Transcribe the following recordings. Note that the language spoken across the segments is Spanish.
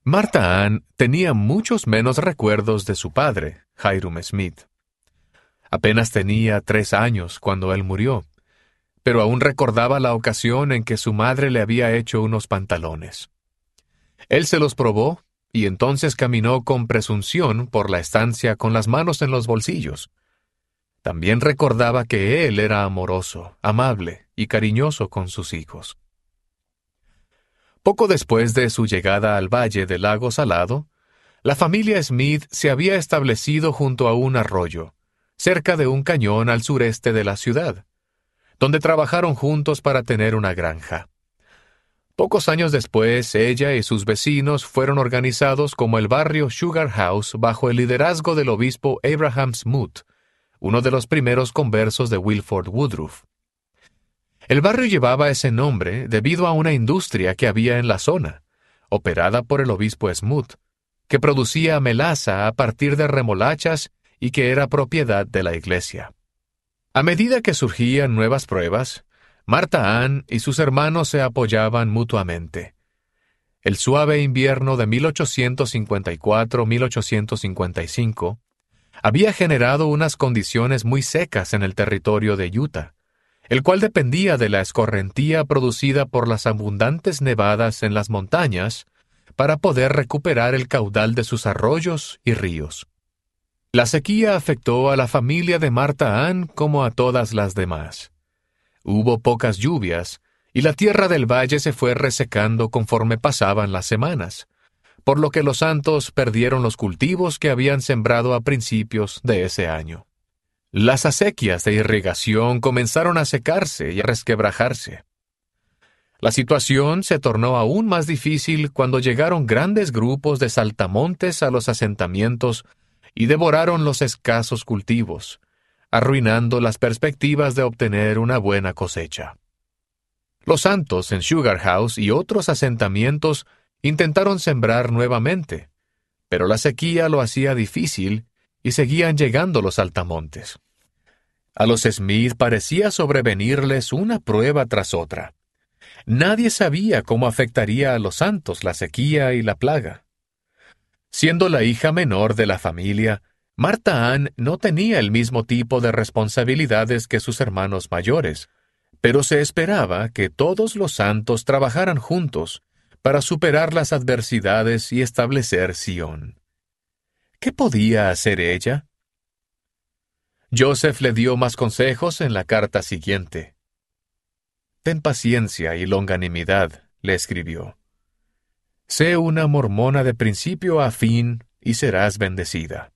Martha Ann tenía muchos menos recuerdos de su padre, Hyrum Smith. Apenas tenía 3 años cuando él murió, pero aún recordaba la ocasión en que su madre le había hecho unos pantalones. Él se los probó y entonces caminó con presunción por la estancia con las manos en los bolsillos. También recordaba que él era amoroso, amable y cariñoso con sus hijos. Poco después de su llegada al valle del lago Salado, la familia Smith se había establecido junto a un arroyo, cerca de un cañón al sureste de la ciudad, donde trabajaron juntos para tener una granja. Pocos años después, ella y sus vecinos fueron organizados como el barrio Sugar House bajo el liderazgo del obispo Abraham Smoot, uno de los primeros conversos de Wilford Woodruff. El barrio llevaba ese nombre debido a una industria que había en la zona, operada por el obispo Smoot, que producía melaza a partir de remolachas y que era propiedad de la iglesia. A medida que surgían nuevas pruebas, Martha Ann y sus hermanos se apoyaban mutuamente. El suave invierno de 1854-1855 había generado unas condiciones muy secas en el territorio de Utah, el cual dependía de la escorrentía producida por las abundantes nevadas en las montañas para poder recuperar el caudal de sus arroyos y ríos. La sequía afectó a la familia de Martha Ann como a todas las demás. Hubo pocas lluvias, y la tierra del valle se fue resecando conforme pasaban las semanas, por lo que los santos perdieron los cultivos que habían sembrado a principios de ese año. Las acequias de irrigación comenzaron a secarse y a resquebrajarse. La situación se tornó aún más difícil cuando llegaron grandes grupos de saltamontes a los asentamientos y devoraron los escasos cultivos, arruinando las perspectivas de obtener una buena cosecha. Los santos en Sugar House y otros asentamientos intentaron sembrar nuevamente, pero la sequía lo hacía difícil y seguían llegando los saltamontes. A los Smith parecía sobrevenirles una prueba tras otra. Nadie sabía cómo afectaría a los santos la sequía y la plaga. Siendo la hija menor de la familia, Martha Ann no tenía el mismo tipo de responsabilidades que sus hermanos mayores, pero se esperaba que todos los santos trabajaran juntos para superar las adversidades y establecer Sion. ¿Qué podía hacer ella? Joseph le dio más consejos en la carta siguiente. «Ten paciencia y longanimidad», le escribió. «Sé una mormona de principio a fin y serás bendecida».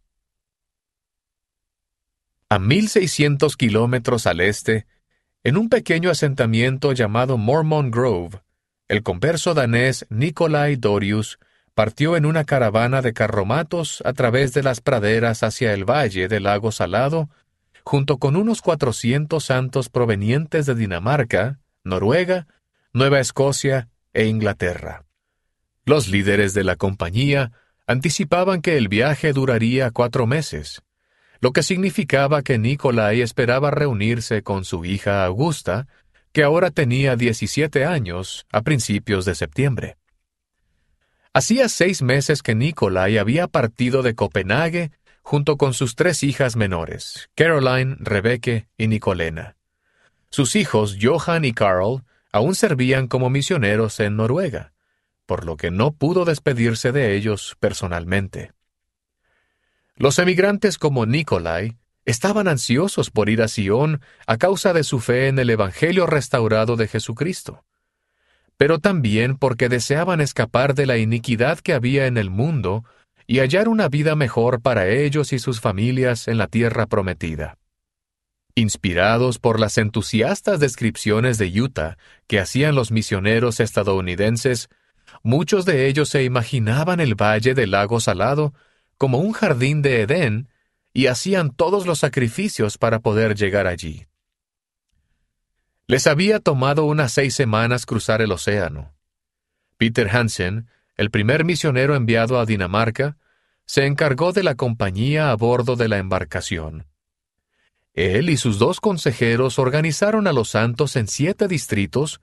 A 1,600 kilómetros al este, en un pequeño asentamiento llamado Mormon Grove, el converso danés Nikolai Dorius partió en una caravana de carromatos a través de las praderas hacia el valle del lago Salado, junto con unos 400 santos provenientes de Dinamarca, Noruega, Nueva Escocia e Inglaterra. Los líderes de la compañía anticipaban que el viaje duraría 4 meses, lo que significaba que Nikolai esperaba reunirse con su hija Augusta, que ahora tenía 17 años, a principios de septiembre. Hacía 6 meses que Nikolai había partido de Copenhague junto con sus 3 hijas menores, Caroline, Rebecca y Nicolena. Sus hijos, Johan y Carl, aún servían como misioneros en Noruega, por lo que no pudo despedirse de ellos personalmente. Los emigrantes como Nikolai estaban ansiosos por ir a Sion a causa de su fe en el Evangelio restaurado de Jesucristo, pero también porque deseaban escapar de la iniquidad que había en el mundo y hallar una vida mejor para ellos y sus familias en la tierra prometida. Inspirados por las entusiastas descripciones de Utah que hacían los misioneros estadounidenses, muchos de ellos se imaginaban el valle del lago Salado como un jardín de Edén y hacían todos los sacrificios para poder llegar allí. Les había tomado unas 6 semanas cruzar el océano. Peter Hansen, el primer misionero enviado a Dinamarca, se encargó de la compañía a bordo de la embarcación. Él y sus 2 consejeros organizaron a los santos en 7 distritos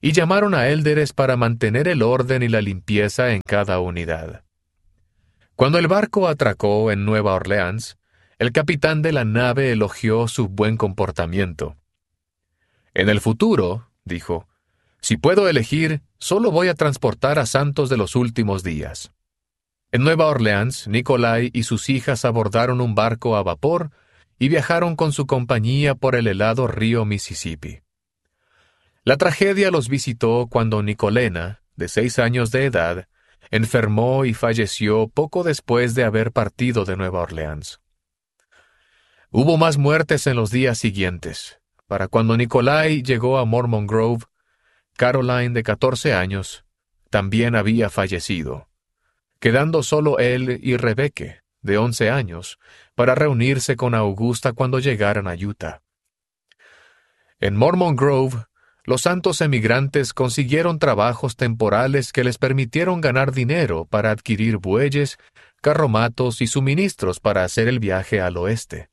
y llamaron a élderes para mantener el orden y la limpieza en cada unidad. Cuando el barco atracó en Nueva Orleans, el capitán de la nave elogió su buen comportamiento. «En el futuro», dijo, «si puedo elegir, solo voy a transportar a santos de los últimos días». En Nueva Orleans, Nicolai y sus hijas abordaron un barco a vapor y viajaron con su compañía por el helado río Mississippi. La tragedia los visitó cuando Nicolena, de 6 años de edad, enfermó y falleció poco después de haber partido de Nueva Orleans. Hubo más muertes en los días siguientes. Para cuando Nicolai llegó a Mormon Grove, Caroline, de 14 años, también había fallecido, quedando solo él y Rebecca, de 11 años, para reunirse con Augusta cuando llegaran a Utah. En Mormon Grove, los santos emigrantes consiguieron trabajos temporales que les permitieron ganar dinero para adquirir bueyes, carromatos y suministros para hacer el viaje al oeste.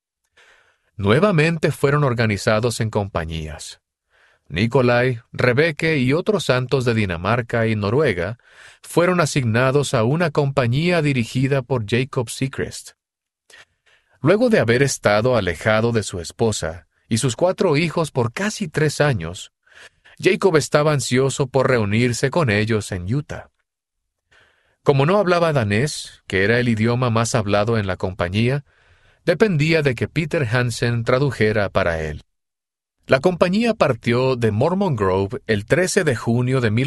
Nuevamente fueron organizados en compañías. Nicolai, Rebecca y otros santos de Dinamarca y Noruega fueron asignados a una compañía dirigida por Jacob Sechrest. Luego de haber estado alejado de su esposa y sus 4 hijos por casi 3 años, Jacob estaba ansioso por reunirse con ellos en Utah. Como no hablaba danés, que era el idioma más hablado en la compañía, dependía de que Peter Hansen tradujera para él. La compañía partió de Mormon Grove el 13 de junio de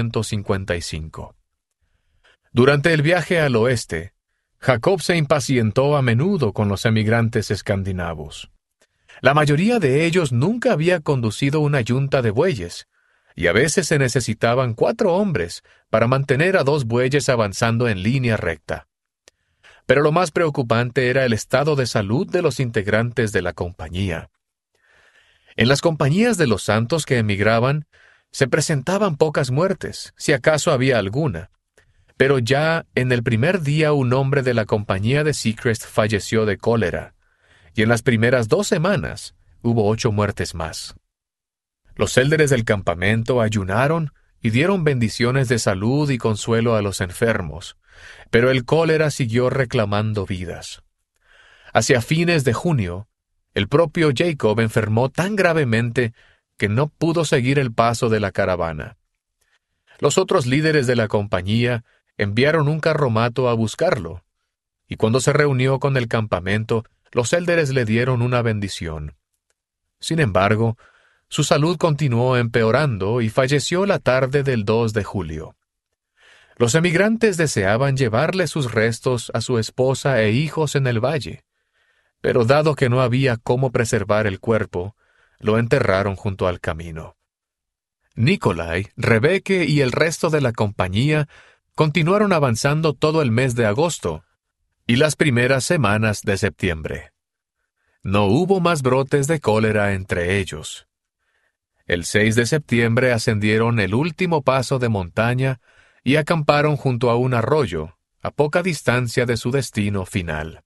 1855. Durante el viaje al oeste, Jacob se impacientó a menudo con los emigrantes escandinavos. La mayoría de ellos nunca había conducido una yunta de bueyes, y a veces se necesitaban 4 hombres para mantener a 2 bueyes avanzando en línea recta. Pero lo más preocupante era el estado de salud de los integrantes de la compañía. En las compañías de los santos que emigraban, se presentaban pocas muertes, si acaso había alguna. Pero ya en el primer día un hombre de la compañía de Sechrest falleció de cólera, y en las primeras 2 semanas hubo 8 muertes más. Los élderes del campamento ayunaron y dieron bendiciones de salud y consuelo a los enfermos, pero el cólera siguió reclamando vidas. Hacia fines de junio, el propio Jacob enfermó tan gravemente que no pudo seguir el paso de la caravana. Los otros líderes de la compañía enviaron un carromato a buscarlo, y cuando se reunió con el campamento, los élderes le dieron una bendición. Sin embargo, su salud continuó empeorando y falleció la tarde del 2 de julio. Los emigrantes deseaban llevarle sus restos a su esposa e hijos en el valle, pero dado que no había cómo preservar el cuerpo, lo enterraron junto al camino. Nicolai, Rebecca y el resto de la compañía continuaron avanzando todo el mes de agosto y las primeras semanas de septiembre. No hubo más brotes de cólera entre ellos. El 6 de septiembre ascendieron el último paso de montaña y acamparon junto a un arroyo, a poca distancia de su destino final.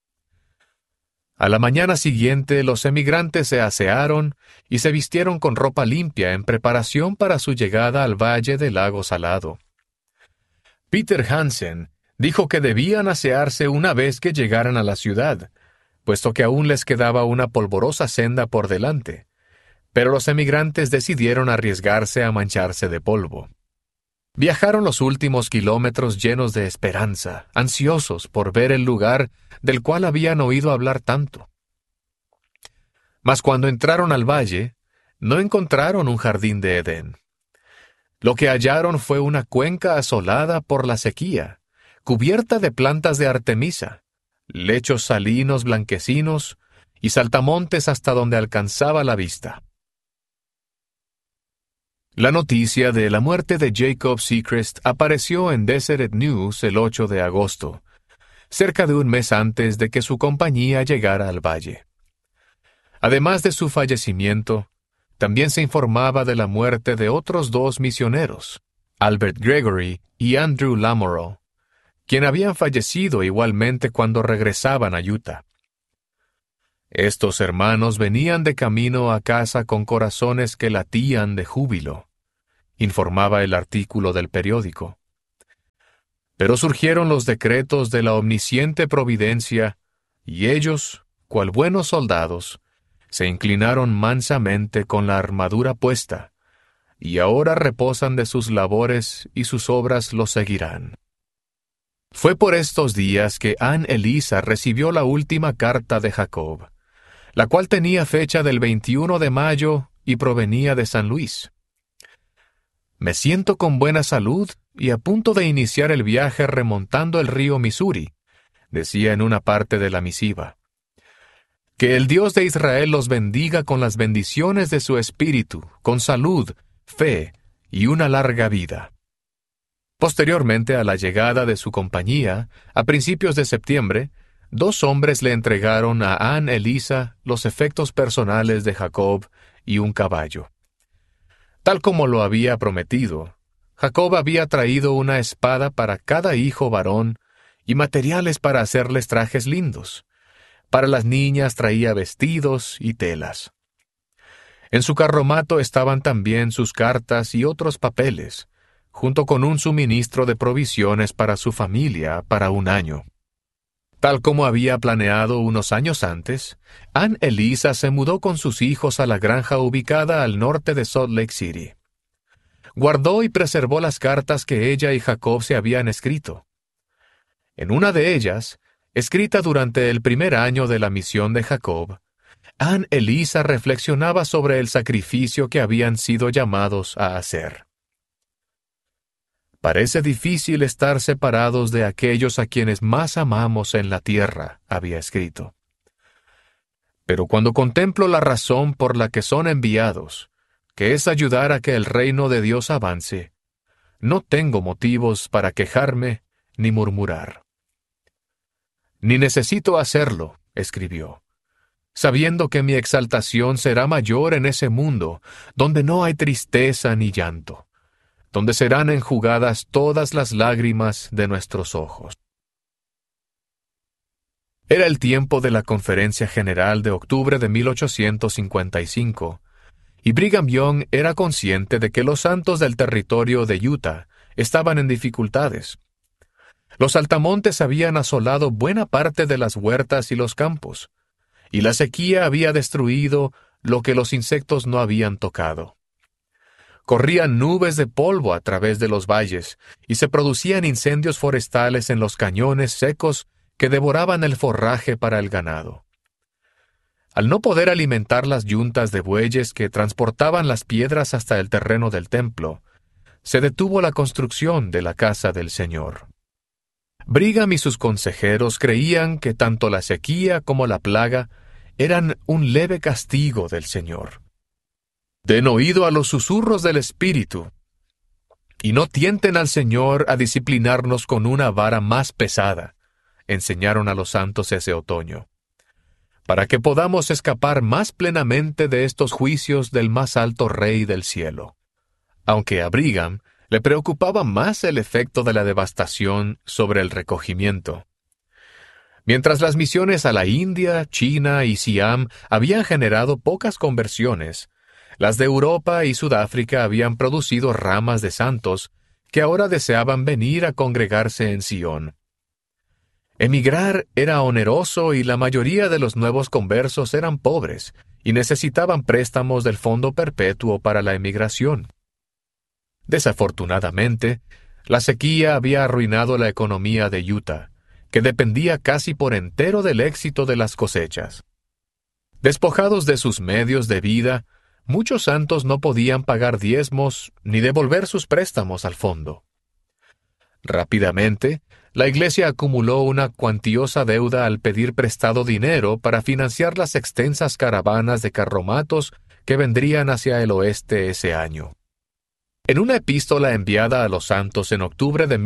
A la mañana siguiente los emigrantes se asearon y se vistieron con ropa limpia en preparación para su llegada al valle del lago Salado. Peter Hansen dijo que debían asearse una vez que llegaran a la ciudad, puesto que aún les quedaba una polvorosa senda por delante, pero los emigrantes decidieron arriesgarse a mancharse de polvo. Viajaron los últimos kilómetros llenos de esperanza, ansiosos por ver el lugar del cual habían oído hablar tanto. Mas cuando entraron al valle, no encontraron un jardín de Edén. Lo que hallaron fue una cuenca asolada por la sequía, cubierta de plantas de artemisa, lechos salinos blanquecinos y saltamontes hasta donde alcanzaba la vista. La noticia de la muerte de Jacob Sechrest apareció en Deseret News el 8 de agosto, cerca de un mes antes de que su compañía llegara al valle. Además de su fallecimiento, también se informaba de la muerte de otros 2 misioneros, Albert Gregory y Andrew Lamoureux, quien habían fallecido igualmente cuando regresaban a Utah. Estos hermanos venían de camino a casa con corazones que latían de júbilo. informaba el artículo del periódico. Pero surgieron los decretos de la omnisciente providencia, y ellos, cual buenos soldados, se inclinaron mansamente con la armadura puesta, y ahora reposan de sus labores y sus obras los seguirán. Fue por estos días que Ann Elisa recibió la última carta de Jacob, la cual tenía fecha del 21 de mayo y provenía de San Luis. Me siento con buena salud y a punto de iniciar el viaje remontando el río Missouri, decía en una parte de la misiva. Que el Dios de Israel los bendiga con las bendiciones de su espíritu, con salud, fe y una larga vida. Posteriormente a la llegada de su compañía, a principios de septiembre, 2 hombres le entregaron a Ann Elisa los efectos personales de Jacob y un caballo. Tal como lo había prometido, Jacob había traído una espada para cada hijo varón y materiales para hacerles trajes lindos. Para las niñas traía vestidos y telas. En su carromato estaban también sus cartas y otros papeles, junto con un suministro de provisiones para su familia para 1 año. Tal como había planeado unos años antes, Ann Elisa se mudó con sus hijos a la granja ubicada al norte de Salt Lake City. Guardó y preservó las cartas que ella y Jacob se habían escrito. En una de ellas, escrita durante el primer año de la misión de Jacob, Ann Elisa reflexionaba sobre el sacrificio que habían sido llamados a hacer. Parece difícil estar separados de aquellos a quienes más amamos en la tierra, había escrito. Pero cuando contemplo la razón por la que son enviados, que es ayudar a que el reino de Dios avance, no tengo motivos para quejarme ni murmurar. Ni necesito hacerlo, escribió, sabiendo que mi exaltación será mayor en ese mundo, donde no hay tristeza ni llanto, donde serán enjugadas todas las lágrimas de nuestros ojos. Era el tiempo de la Conferencia General de octubre de 1855, y Brigham Young era consciente de que los santos del territorio de Utah estaban en dificultades. Los saltamontes habían asolado buena parte de las huertas y los campos, y la sequía había destruido lo que los insectos no habían tocado. Corrían nubes de polvo a través de los valles, y se producían incendios forestales en los cañones secos que devoraban el forraje para el ganado. Al no poder alimentar las yuntas de bueyes que transportaban las piedras hasta el terreno del templo, se detuvo la construcción de la casa del Señor. Brigham y sus consejeros creían que tanto la sequía como la plaga eran un leve castigo del Señor. Den oído a los susurros del Espíritu, y no tienten al Señor a disciplinarnos con una vara más pesada, enseñaron a los santos ese otoño, para que podamos escapar más plenamente de estos juicios del más alto Rey del cielo. Aunque a Brigham le preocupaba más el efecto de la devastación sobre el recogimiento. Mientras las misiones a la India, China y Siam habían generado pocas conversiones, las de Europa y Sudáfrica habían producido ramas de santos que ahora deseaban venir a congregarse en Sion. Emigrar era oneroso y la mayoría de los nuevos conversos eran pobres y necesitaban préstamos del Fondo Perpetuo para la emigración. Desafortunadamente, la sequía había arruinado la economía de Utah, que dependía casi por entero del éxito de las cosechas. Despojados de sus medios de vida, muchos santos no podían pagar diezmos ni devolver sus préstamos al fondo. Rápidamente, la Iglesia acumuló una cuantiosa deuda al pedir prestado dinero para financiar las extensas caravanas de carromatos que vendrían hacia el oeste ese año. En una epístola enviada a los santos en octubre de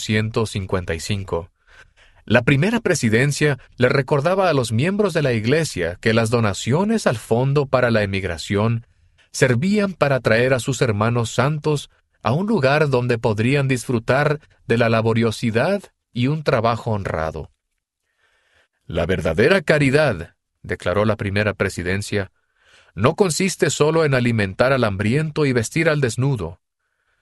1855, la primera presidencia le recordaba a los miembros de la Iglesia que las donaciones al Fondo para la Emigración servían para traer a sus hermanos santos a un lugar donde podrían disfrutar de la laboriosidad y un trabajo honrado. La verdadera caridad, declaró la primera presidencia, no consiste solo en alimentar al hambriento y vestir al desnudo,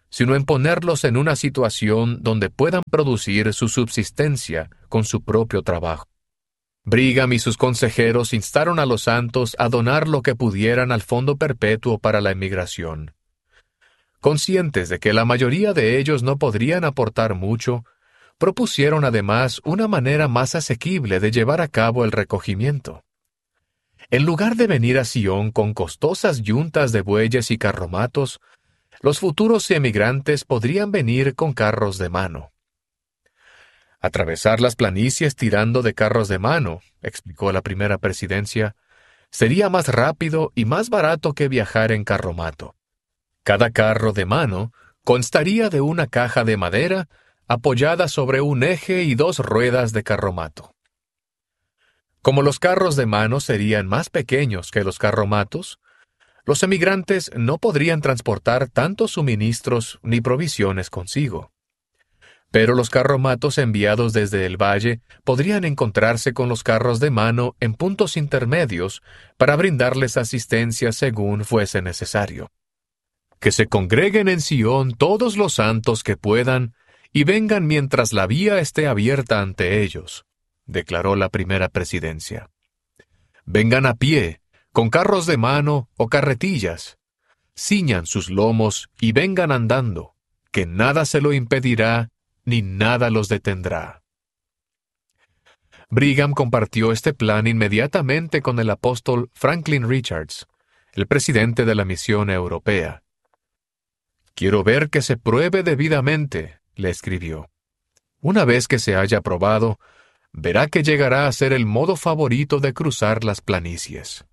sino en ponerlos en una situación donde puedan producir su subsistencia con su propio trabajo. Brigham y sus consejeros instaron a los santos a donar lo que pudieran al Fondo Perpetuo para la Emigración. Conscientes de que la mayoría de ellos no podrían aportar mucho, propusieron además una manera más asequible de llevar a cabo el recogimiento. En lugar de venir a Sion con costosas yuntas de bueyes y carromatos, los futuros emigrantes podrían venir con carros de mano. Atravesar las planicies tirando de carros de mano, explicó la primera presidencia, sería más rápido y más barato que viajar en carromato. Cada carro de mano constaría de una caja de madera apoyada sobre un eje y 2 ruedas de carromato. Como los carros de mano serían más pequeños que los carromatos, los emigrantes no podrían transportar tantos suministros ni provisiones consigo. Pero los carromatos enviados desde el valle podrían encontrarse con los carros de mano en puntos intermedios para brindarles asistencia según fuese necesario. Que se congreguen en Sion todos los santos que puedan y vengan mientras la vía esté abierta ante ellos, declaró la primera presidencia. Vengan a pie, con carros de mano o carretillas. Ciñan sus lomos y vengan andando, que nada se lo impedirá ni nada los detendrá. Brigham compartió este plan inmediatamente con el apóstol Franklin Richards, el presidente de la Misión Europea. «Quiero ver que se pruebe debidamente», le escribió. «Una vez que se haya probado, verá que llegará a ser el modo favorito de cruzar las planicies».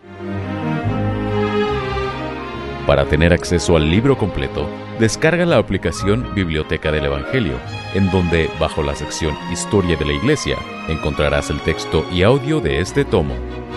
Para tener acceso al libro completo, descarga la aplicación Biblioteca del Evangelio, en donde, bajo la sección Historia de la Iglesia, encontrarás el texto y audio de este tomo.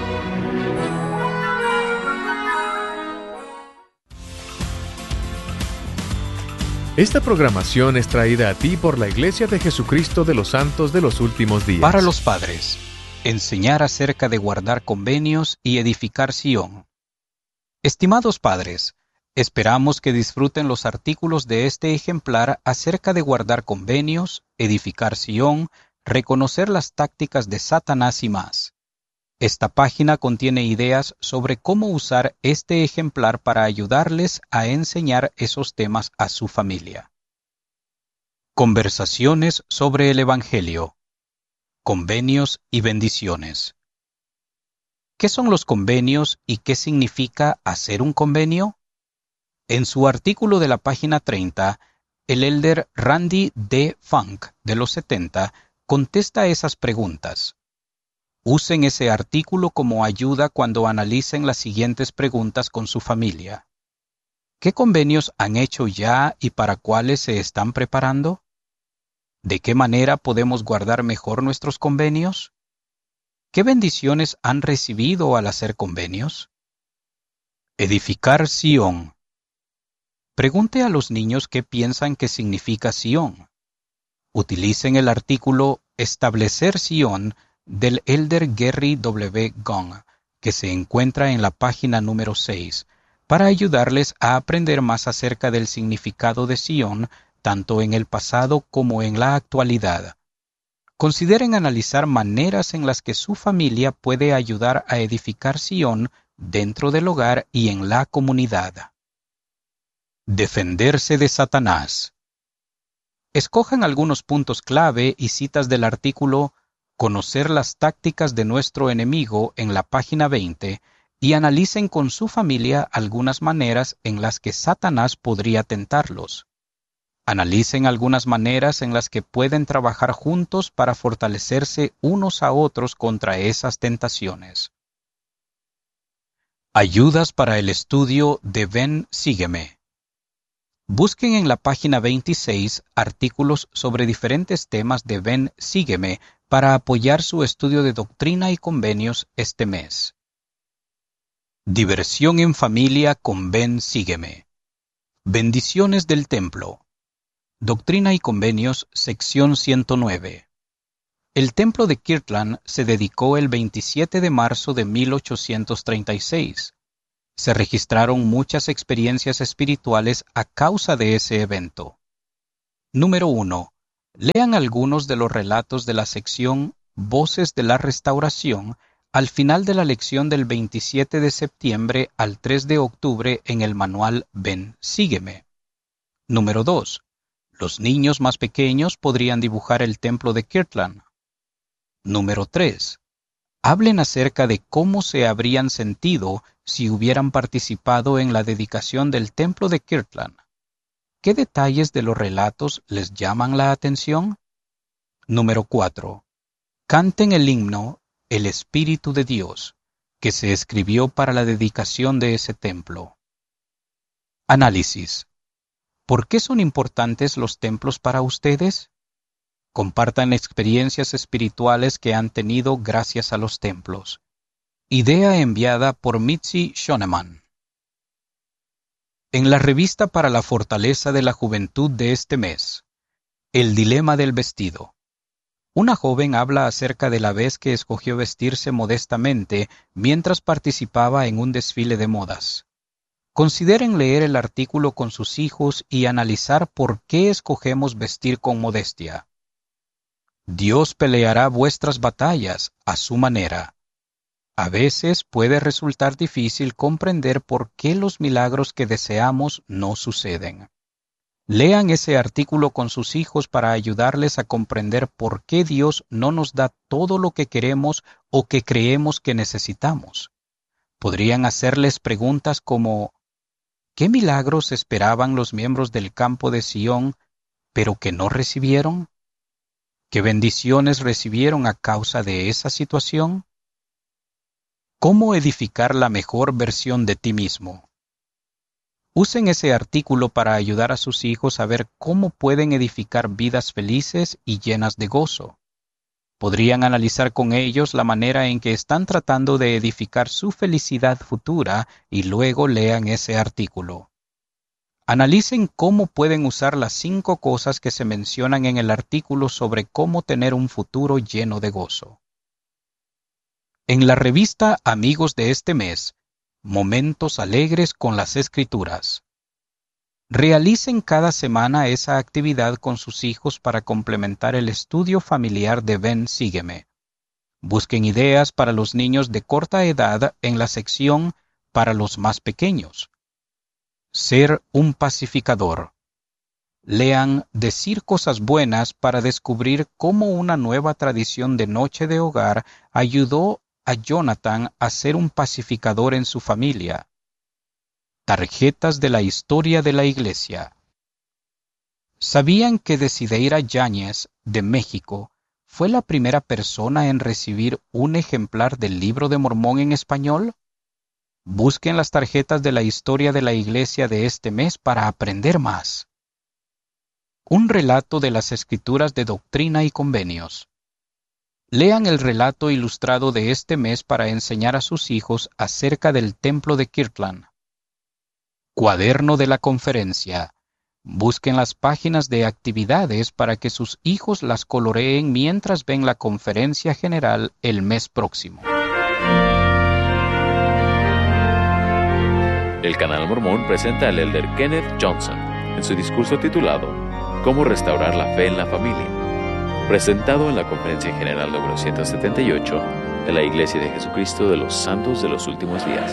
Esta programación es traída a ti por la Iglesia de Jesucristo de los Santos de los Últimos Días. Para los padres, enseñar acerca de guardar convenios y edificar Sion. Estimados padres, esperamos que disfruten los artículos de este ejemplar acerca de guardar convenios, edificar Sion, reconocer las tácticas de Satanás y más. Esta página contiene ideas sobre cómo usar este ejemplar para ayudarles a enseñar esos temas a su familia. Conversaciones sobre el Evangelio. Convenios y bendiciones. ¿Qué son los convenios y qué significa hacer un convenio? En su artículo de la página 30, el elder Randy D. Funk, de los 70, contesta esas preguntas. Usen ese artículo como ayuda cuando analicen las siguientes preguntas con su familia. ¿Qué convenios han hecho ya y para cuáles se están preparando? ¿De qué manera podemos guardar mejor nuestros convenios? ¿Qué bendiciones han recibido al hacer convenios? Edificar Sion. Pregunte a los niños qué piensan que significa Sion. Utilicen el artículo Establecer Sion del elder Gary W. Gong, que se encuentra en la página número 6, para ayudarles a aprender más acerca del significado de Sion, tanto en el pasado como en la actualidad. Consideren analizar maneras en las que su familia puede ayudar a edificar Sion dentro del hogar y en la comunidad. Defenderse de Satanás. Escojan algunos puntos clave y citas del artículo Conocer las tácticas de nuestro enemigo en la página 20 y analicen con su familia algunas maneras en las que Satanás podría tentarlos. Analicen algunas maneras en las que pueden trabajar juntos para fortalecerse unos a otros contra esas tentaciones. Ayudas para el estudio de Ven, Sígueme. Busquen en la página 26 artículos sobre diferentes temas de Ven, Sígueme para apoyar su estudio de doctrina y convenios este mes. Diversión en familia con Ven, Sígueme. Bendiciones del templo. Doctrina y Convenios, sección 109. El templo de Kirtland se dedicó el 27 de marzo de 1836. Se registraron muchas experiencias espirituales a causa de ese evento. Número 1. Lean algunos de los relatos de la sección Voces de la Restauración al final de la lección del 27 de septiembre al 3 de octubre en el manual Ven, sígueme. Número 2. Los niños más pequeños podrían dibujar el templo de Kirtland. Número 3. Hablen acerca de cómo se habrían sentido si hubieran participado en la dedicación del templo de Kirtland. ¿Qué detalles de los relatos les llaman la atención? Número 4. Canten el himno El Espíritu de Dios, que se escribió para la dedicación de ese templo. Análisis. ¿Por qué son importantes los templos para ustedes? Compartan experiencias espirituales que han tenido gracias a los templos. Idea enviada por Mitzi Shoneman. En la revista para la fortaleza de la juventud de este mes, El dilema del vestido. Una joven habla acerca de la vez que escogió vestirse modestamente mientras participaba en un desfile de modas. Consideren leer el artículo con sus hijos y analizar por qué escogemos vestir con modestia. Dios peleará vuestras batallas a su manera. A veces puede resultar difícil comprender por qué los milagros que deseamos no suceden. Lean ese artículo con sus hijos para ayudarles a comprender por qué Dios no nos da todo lo que queremos o que creemos que necesitamos. Podrían hacerles preguntas como: ¿qué milagros esperaban los miembros del campo de Sión, pero que no recibieron? ¿Qué bendiciones recibieron a causa de esa situación? ¿Cómo edificar la mejor versión de ti mismo? Usen ese artículo para ayudar a sus hijos a ver cómo pueden edificar vidas felices y llenas de gozo. Podrían analizar con ellos la manera en que están tratando de edificar su felicidad futura y luego lean ese artículo. Analicen cómo pueden usar las 5 cosas que se mencionan en el artículo sobre cómo tener un futuro lleno de gozo. En la revista Amigos de este mes, Momentos alegres con las Escrituras. Realicen cada semana esa actividad con sus hijos para complementar el estudio familiar de Ven, sígueme. Busquen ideas para los niños de corta edad en la sección para los más pequeños. Ser un pacificador. Lean Decir cosas buenas para descubrir cómo una nueva tradición de noche de hogar ayudó a Jonathan a ser un pacificador en su familia. Tarjetas de la historia de la Iglesia. ¿Sabían que Desideira Yáñez, de México, fue la primera persona en recibir un ejemplar del Libro de Mormón en español? Busquen las tarjetas de la historia de la Iglesia de este mes para aprender más. Un relato de las Escrituras de Doctrina y Convenios. Lean el relato ilustrado de este mes para enseñar a sus hijos acerca del templo de Kirtland. Cuaderno de la conferencia. Busquen las páginas de actividades para que sus hijos las coloreen mientras ven la conferencia general el mes próximo. El Canal Mormón presenta al elder Kenneth Johnson en su discurso titulado ¿Cómo restaurar la fe en la familia?, presentado en la Conferencia General número 178 de la Iglesia de Jesucristo de los Santos de los Últimos Días.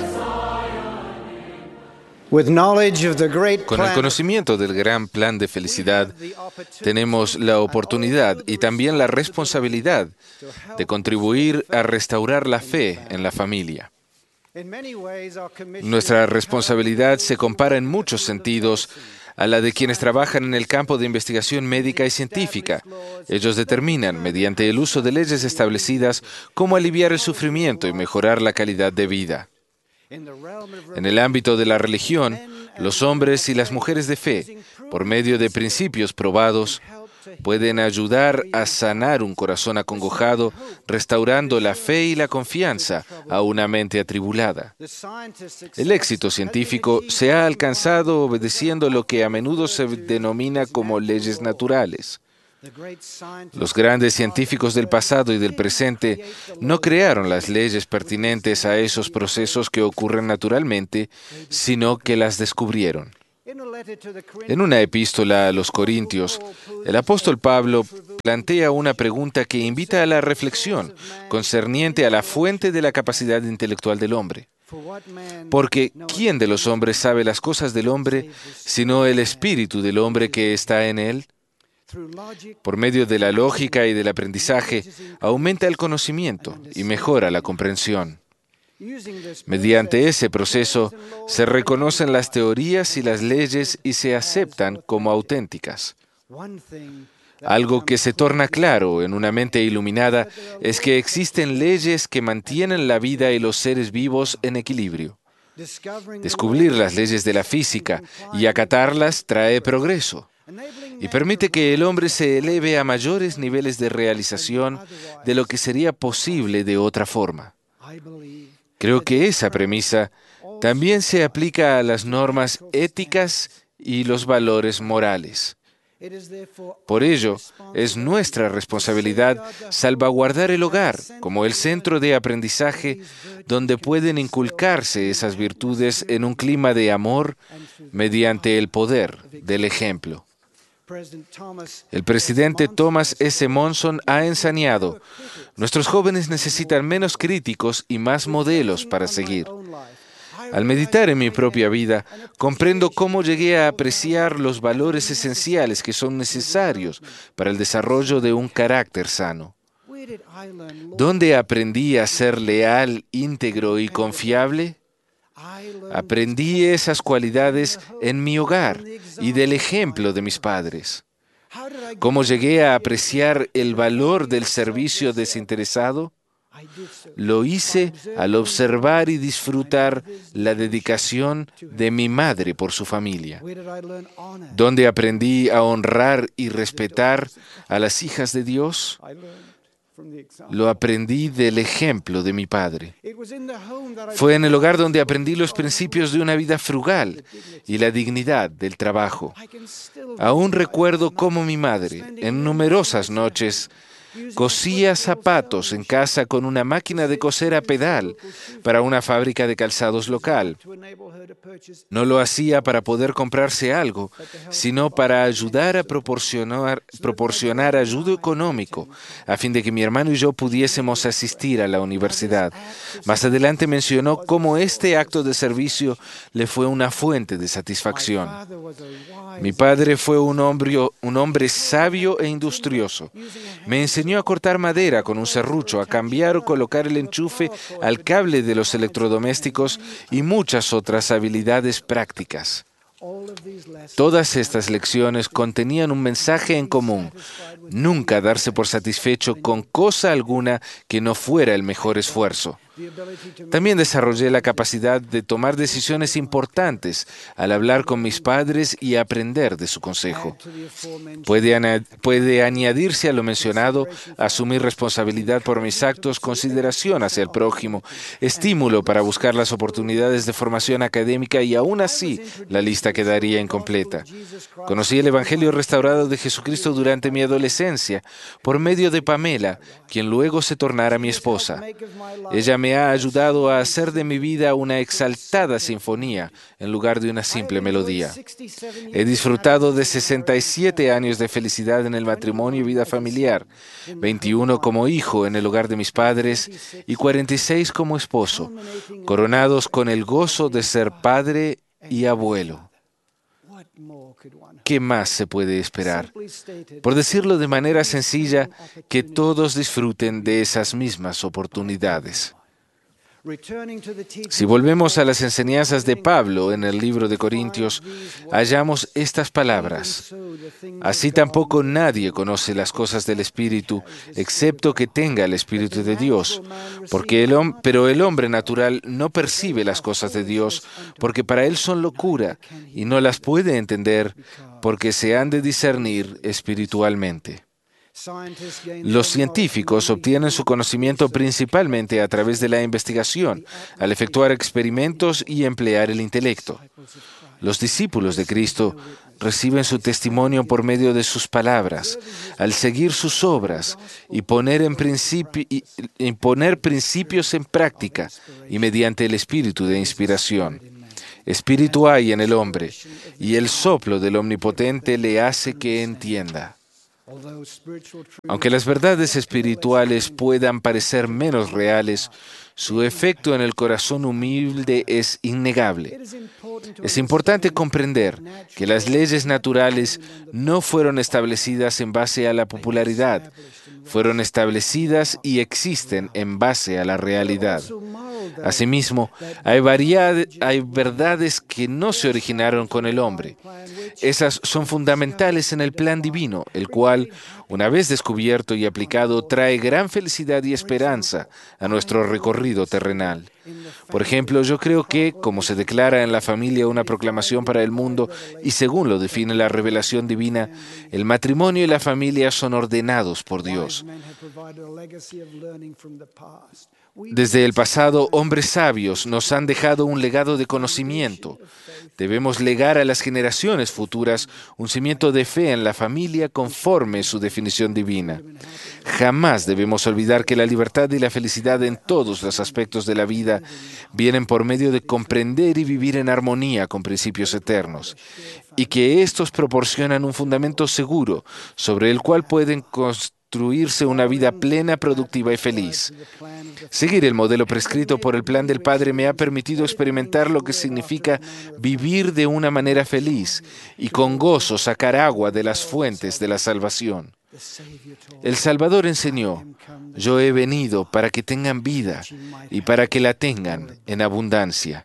Con el conocimiento del gran plan de felicidad, tenemos la oportunidad y también la responsabilidad de contribuir a restaurar la fe en la familia. Nuestra responsabilidad se compara en muchos sentidos a la de quienes trabajan en el campo de investigación médica y científica. Ellos determinan, mediante el uso de leyes establecidas, cómo aliviar el sufrimiento y mejorar la calidad de vida. En el ámbito de la religión, los hombres y las mujeres de fe, por medio de principios probados, pueden ayudar a sanar un corazón acongojado, restaurando la fe y la confianza a una mente atribulada. El éxito científico se ha alcanzado obedeciendo lo que a menudo se denomina como leyes naturales. Los grandes científicos del pasado y del presente no crearon las leyes pertinentes a esos procesos que ocurren naturalmente, sino que las descubrieron. En una epístola a los Corintios, el apóstol Pablo plantea una pregunta que invita a la reflexión concerniente a la fuente de la capacidad intelectual del hombre. Porque ¿quién de los hombres sabe las cosas del hombre, sino el espíritu del hombre que está en él? Por medio de la lógica y del aprendizaje, aumenta el conocimiento y mejora la comprensión. Mediante ese proceso, se reconocen las teorías y las leyes y se aceptan como auténticas. Algo que se torna claro en una mente iluminada es que existen leyes que mantienen la vida y los seres vivos en equilibrio. Descubrir las leyes de la física y acatarlas trae progreso y permite que el hombre se eleve a mayores niveles de realización de lo que sería posible de otra forma. Creo que esa premisa también se aplica a las normas éticas y los valores morales. Por ello, es nuestra responsabilidad salvaguardar el hogar como el centro de aprendizaje donde pueden inculcarse esas virtudes en un clima de amor mediante el poder del ejemplo. El presidente Thomas S. Monson ha enseñado: nuestros jóvenes necesitan menos críticos y más modelos para seguir. Al meditar en mi propia vida, comprendo cómo llegué a apreciar los valores esenciales que son necesarios para el desarrollo de un carácter sano. ¿Dónde aprendí a ser leal, íntegro y confiable? Aprendí esas cualidades en mi hogar y del ejemplo de mis padres. ¿Cómo llegué a apreciar el valor del servicio desinteresado? Lo hice al observar y disfrutar la dedicación de mi madre por su familia. ¿Dónde aprendí a honrar y respetar a las hijas de Dios? Lo aprendí del ejemplo de mi padre. Fue en el hogar donde aprendí los principios de una vida frugal y la dignidad del trabajo. Aún recuerdo cómo mi madre, en numerosas noches, cosía zapatos en casa con una máquina de coser a pedal para una fábrica de calzados local. No lo hacía para poder comprarse algo, sino para ayudar a proporcionar ayuda económico, a fin de que mi hermano y yo pudiésemos asistir a la universidad. Más adelante mencionó cómo este acto de servicio le fue una fuente de satisfacción. Mi padre fue un hombre sabio e industrioso. Me enseñó a cortar madera con un serrucho, a cambiar o colocar el enchufe al cable de los electrodomésticos y muchas otras habilidades prácticas. Todas estas lecciones contenían un mensaje en común: nunca darse por satisfecho con cosa alguna que no fuera el mejor esfuerzo. También desarrollé la capacidad de tomar decisiones importantes al hablar con mis padres y aprender de su consejo. Puede añadirse a lo mencionado asumir responsabilidad por mis actos, consideración hacia el prójimo, estímulo para buscar las oportunidades de formación académica y aún así la lista quedaría incompleta. Conocí el Evangelio restaurado de Jesucristo durante mi adolescencia por medio de Pamela, quien luego se tornara mi esposa. Ella me ha ayudado a hacer de mi vida una exaltada sinfonía en lugar de una simple melodía. He disfrutado de 67 años de felicidad en el matrimonio y vida familiar, 21 como hijo en el hogar de mis padres y 46 como esposo, coronados con el gozo de ser padre y abuelo. ¿Qué más se puede esperar? Por decirlo de manera sencilla, que todos disfruten de esas mismas oportunidades. Si volvemos a las enseñanzas de Pablo en el libro de Corintios, hallamos estas palabras: así tampoco nadie conoce las cosas del Espíritu, excepto que tenga el Espíritu de Dios, pero el hombre natural no percibe las cosas de Dios, porque para él son locura, y no las puede entender, porque se han de discernir espiritualmente. Los científicos obtienen su conocimiento principalmente a través de la investigación, al efectuar experimentos y emplear el intelecto. Los discípulos de Cristo reciben su testimonio por medio de sus palabras, al seguir sus obras y poner principios en práctica y mediante el espíritu de inspiración. Espíritu hay en el hombre, y el soplo del Omnipotente le hace que entienda. Aunque las verdades espirituales puedan parecer menos reales, su efecto en el corazón humilde es innegable. Es importante comprender que las leyes naturales no fueron establecidas en base a la popularidad, fueron establecidas y existen en base a la realidad. Asimismo, hay verdades que no se originaron con el hombre. Esas son fundamentales en el plan divino, el cual, una vez descubierto y aplicado, trae gran felicidad y esperanza a nuestro recorrido terrenal. Por ejemplo, yo creo que, como se declara en la familia una proclamación para el mundo y según lo define la revelación divina, el matrimonio y la familia son ordenados por Dios. Desde el pasado, hombres sabios nos han dejado un legado de conocimiento. Debemos legar a las generaciones futuras un cimiento de fe en la familia conforme su definición divina. Jamás debemos olvidar que la libertad y la felicidad en todos los aspectos de la vida vienen por medio de comprender y vivir en armonía con principios eternos, y que estos proporcionan un fundamento seguro sobre el cual pueden construirse una vida plena, productiva y feliz. Seguir el modelo prescrito por el plan del Padre me ha permitido experimentar lo que significa vivir de una manera feliz y con gozo sacar agua de las fuentes de la salvación. El Salvador enseñó: yo he venido para que tengan vida y para que la tengan en abundancia.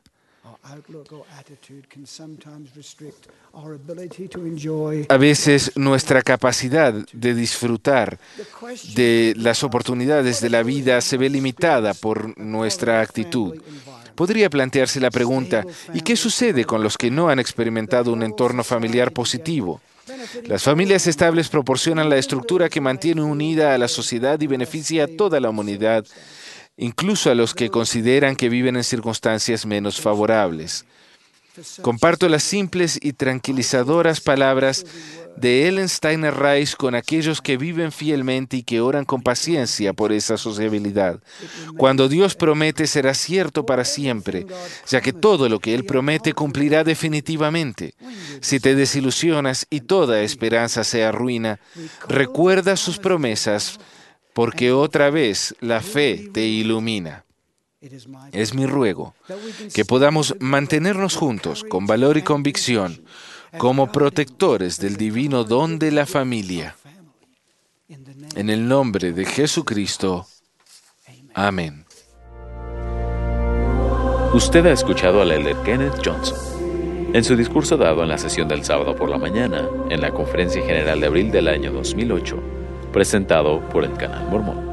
A veces nuestra capacidad de disfrutar de las oportunidades de la vida se ve limitada por nuestra actitud. Podría plantearse la pregunta: ¿y qué sucede con los que no han experimentado un entorno familiar positivo? Las familias estables proporcionan la estructura que mantiene unida a la sociedad y beneficia a toda la humanidad, incluso a los que consideran que viven en circunstancias menos favorables. Comparto las simples y tranquilizadoras palabras de Ellen Steiner Rice con aquellos que viven fielmente y que oran con paciencia por esa sociabilidad. Cuando Dios promete, será cierto para siempre, ya que todo lo que Él promete cumplirá definitivamente. Si te desilusionas y toda esperanza se arruina, recuerda sus promesas, porque otra vez la fe te ilumina. Es mi ruego que podamos mantenernos juntos con valor y convicción como protectores del divino don de la familia. En el nombre de Jesucristo. Amén. Usted ha escuchado al elder Kenneth Johnson en su discurso dado en la sesión del sábado por la mañana en la Conferencia General de abril del año 2008, presentado por el Canal Mormón.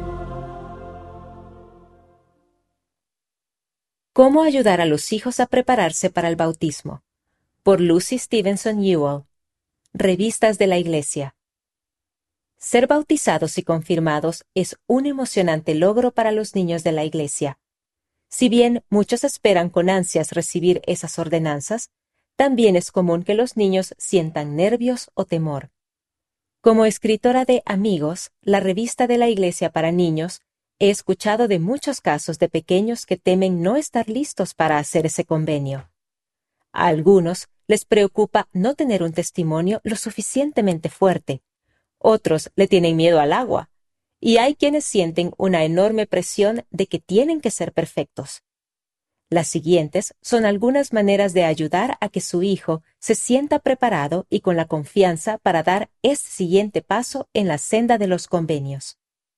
¿Cómo ayudar a los hijos a prepararse para el bautismo? Por Lucy Stevenson Ewell. Revistas de la Iglesia. Ser bautizados y confirmados es un emocionante logro para los niños de la Iglesia. Si bien muchos esperan con ansias recibir esas ordenanzas, también es común que los niños sientan nervios o temor. Como escritora de Amigos, la revista de la Iglesia para niños, he escuchado de muchos casos de pequeños que temen no estar listos para hacer ese convenio. A algunos les preocupa no tener un testimonio lo suficientemente fuerte. Otros le tienen miedo al agua. Y hay quienes sienten una enorme presión de que tienen que ser perfectos. Las siguientes son algunas maneras de ayudar a que su hijo se sienta preparado y con la confianza para dar este siguiente paso en la senda de los convenios.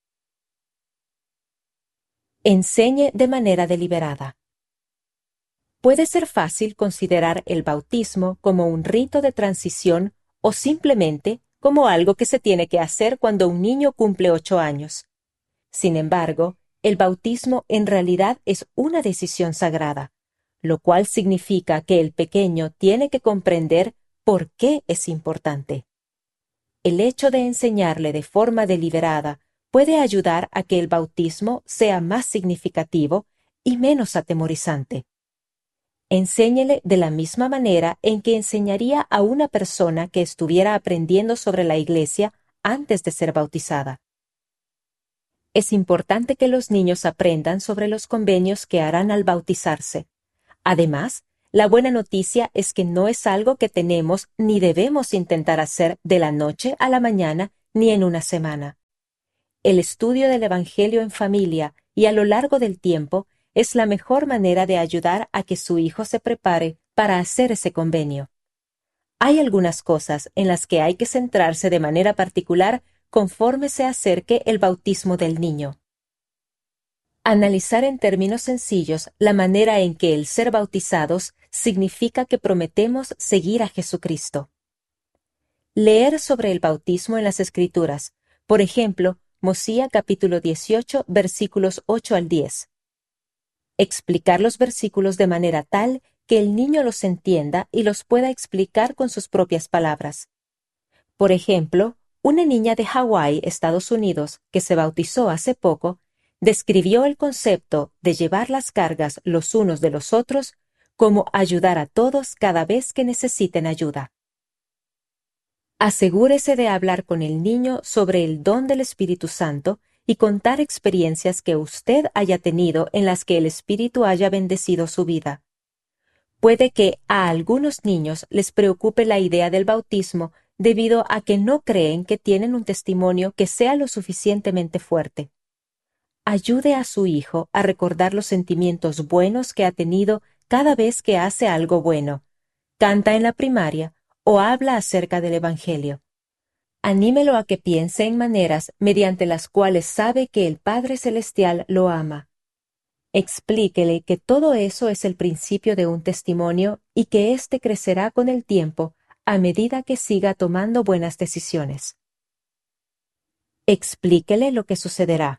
Enseñe de manera deliberada. Puede ser fácil considerar el bautismo como un rito de transición o simplemente como algo que se tiene que hacer cuando un niño cumple 8 años. Sin embargo, el bautismo en realidad es una decisión sagrada, lo cual significa que el pequeño tiene que comprender por qué es importante. el hecho de enseñarle de forma deliberada puede ayudar a que el bautismo sea más significativo y menos atemorizante. Enséñele de la misma manera en que enseñaría a una persona que estuviera aprendiendo sobre la Iglesia antes de ser bautizada. Es importante que los niños aprendan sobre los convenios que harán al bautizarse. Además, la buena noticia es que no es algo que tenemos ni debemos intentar hacer de la noche a la mañana ni en una semana. El estudio del Evangelio en familia y a lo largo del tiempo es la mejor manera de ayudar a que su hijo se prepare para hacer ese convenio. Hay algunas cosas en las que hay que centrarse de manera particular conforme se acerque el bautismo del niño. Analizar en términos sencillos la manera en que el ser bautizados significa que prometemos seguir a Jesucristo. Leer sobre el bautismo en las Escrituras, por ejemplo, Mosía capítulo 18, versículos 8 al 10. Explicar los versículos de manera tal que el niño los entienda y los pueda explicar con sus propias palabras. Por ejemplo, una niña de Hawái, Estados Unidos, que se bautizó hace poco, describió el concepto de llevar las cargas los unos de los otros como ayudar a todos cada vez que necesiten ayuda. Asegúrese de hablar con el niño sobre el don del Espíritu Santo y contar experiencias que usted haya tenido en las que el Espíritu haya bendecido su vida. Puede que a algunos niños les preocupe la idea del bautismo debido a que no creen que tienen un testimonio que sea lo suficientemente fuerte. Ayude a su hijo a recordar los sentimientos buenos que ha tenido cada vez que hace algo bueno, canta en la primaria o habla acerca del Evangelio. Anímelo a que piense en maneras mediante las cuales sabe que el Padre Celestial lo ama. Explíquele que todo eso es el principio de un testimonio y que éste crecerá con el tiempo a medida que siga tomando buenas decisiones. Explíquele lo que sucederá.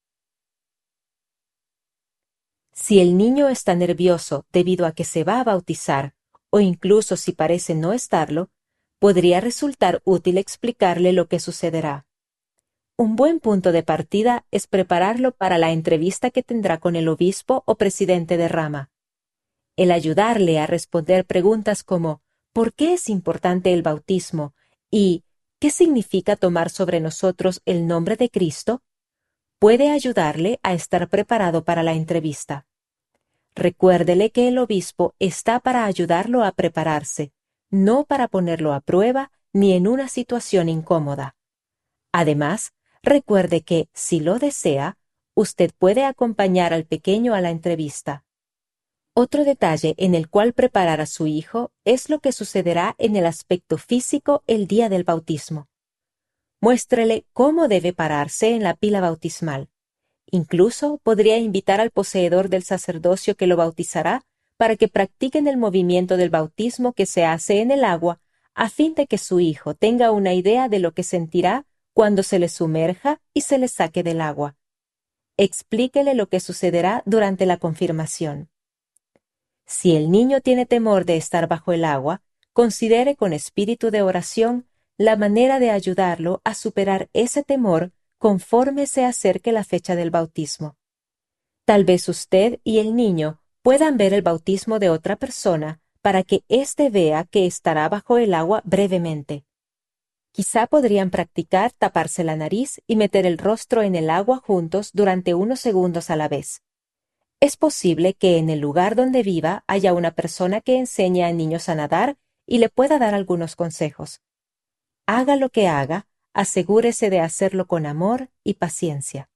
Si el niño está nervioso debido a que se va a bautizar, o incluso si parece no estarlo, podría resultar útil explicarle lo que sucederá. Un buen punto de partida es prepararlo para la entrevista que tendrá con el obispo o presidente de rama. El ayudarle a responder preguntas como ¿por qué es importante el bautismo? Y ¿qué significa tomar sobre nosotros el nombre de Cristo? Puede ayudarle a estar preparado para la entrevista. Recuérdele que el obispo está para ayudarlo a prepararse, no para ponerlo a prueba ni en una situación incómoda. Además, recuerde que, si lo desea, usted puede acompañar al pequeño a la entrevista. Otro detalle en el cual preparar a su hijo es lo que sucederá en el aspecto físico el día del bautismo. Muéstrele cómo debe pararse en la pila bautismal. Incluso podría invitar al poseedor del sacerdocio que lo bautizará para que practiquen el movimiento del bautismo que se hace en el agua a fin de que su hijo tenga una idea de lo que sentirá cuando se le sumerja y se le saque del agua. Explíquele lo que sucederá durante la confirmación. Si el niño tiene temor de estar bajo el agua, considere con espíritu de oración la manera de ayudarlo a superar ese temor conforme se acerque la fecha del bautismo. Tal vez usted y el niño puedan ver el bautismo de otra persona para que éste vea que estará bajo el agua brevemente. Quizá podrían practicar taparse la nariz y meter el rostro en el agua juntos durante unos segundos a la vez. Es posible que en el lugar donde viva haya una persona que enseñe a niños a nadar y le pueda dar algunos consejos. Haga lo que haga, asegúrese de hacerlo con amor y paciencia.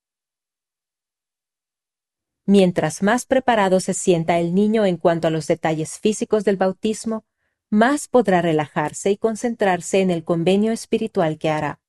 Mientras más preparado se sienta el niño en cuanto a los detalles físicos del bautismo, más podrá relajarse y concentrarse en el convenio espiritual que hará.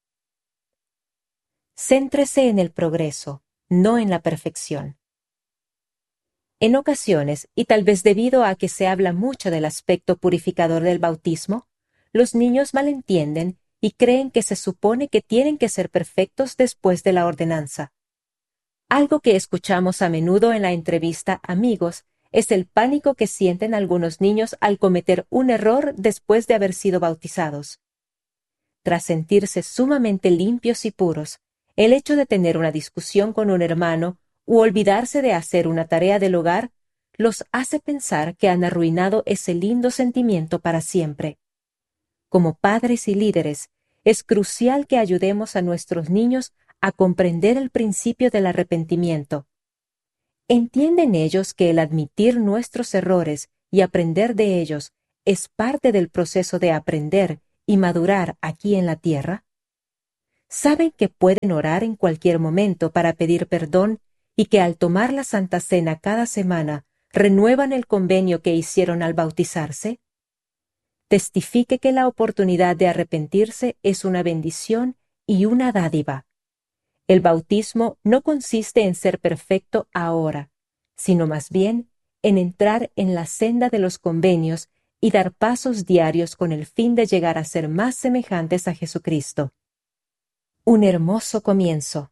Céntrese en el progreso, no en la perfección. En ocasiones, y tal vez debido a que se habla mucho del aspecto purificador del bautismo, los niños malentienden y creen que se supone que tienen que ser perfectos después de la ordenanza. Algo que escuchamos a menudo en la entrevista Amigos es el pánico que sienten algunos niños al cometer un error después de haber sido bautizados. tras sentirse sumamente limpios y puros, el hecho de tener una discusión con un hermano u olvidarse de hacer una tarea del hogar los hace pensar que han arruinado ese lindo sentimiento para siempre. Como padres y líderes, es crucial que ayudemos a nuestros niños a comprender el principio del arrepentimiento. ¿Entienden ellos que el admitir nuestros errores y aprender de ellos es parte del proceso de aprender y madurar aquí en la tierra? ¿Saben que pueden orar en cualquier momento para pedir perdón y que al tomar la Santa Cena cada semana renuevan el convenio que hicieron al bautizarse? Testifique que la oportunidad de arrepentirse es una bendición y una dádiva. El bautismo no consiste en ser perfecto ahora, sino más bien en entrar en la senda de los convenios y dar pasos diarios con el fin de llegar a ser más semejantes a Jesucristo. Un hermoso comienzo.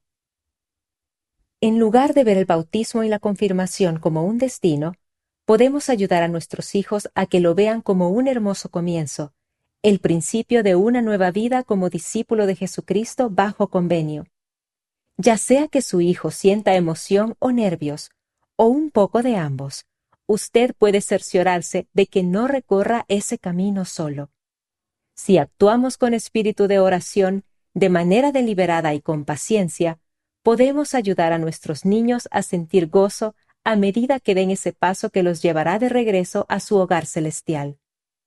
En lugar de ver el bautismo y la confirmación como un destino, podemos ayudar a nuestros hijos a que lo vean como un hermoso comienzo, el principio de una nueva vida como discípulo de Jesucristo bajo convenio. Ya sea que su hijo sienta emoción o nervios, o un poco de ambos, usted puede cerciorarse de que no recorra ese camino solo. Si actuamos con espíritu de oración, de manera deliberada y con paciencia, podemos ayudar a nuestros niños a sentir gozo a medida que den ese paso que los llevará de regreso a su hogar celestial.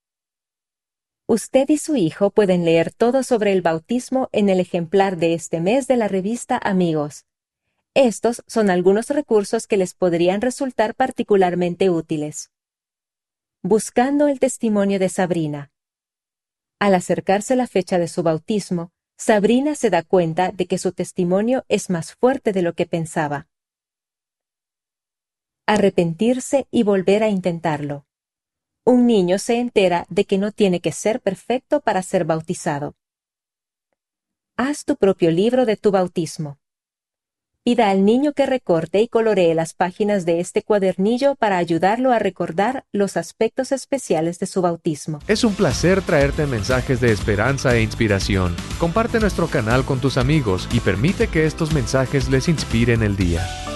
Usted y su hijo pueden leer todo sobre el bautismo en el ejemplar de este mes de la revista Amigos. Estos son algunos recursos que les podrían resultar particularmente útiles. Buscando el testimonio de Sabrina. Al acercarse la fecha de su bautismo, Sabrina se da cuenta de que su testimonio es más fuerte de lo que pensaba. Arrepentirse y volver a intentarlo. Un niño se entera de que no tiene que ser perfecto para ser bautizado. Haz tu propio libro de tu bautismo. Pida al niño que recorte y coloree las páginas de este cuadernillo para ayudarlo a recordar los aspectos especiales de su bautismo. Es un placer traerte mensajes de esperanza e inspiración. Comparte nuestro canal con tus amigos y permite que estos mensajes les inspiren el día.